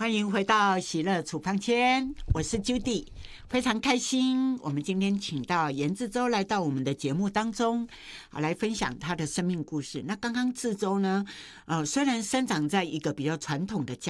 欢迎回到喜乐处方签，我是 Judy， 非常开心。我们今天请到严志洲来到我们的节目当中，来分享他的生命故事。那刚刚志洲呢，虽然生长在一个比较传统的家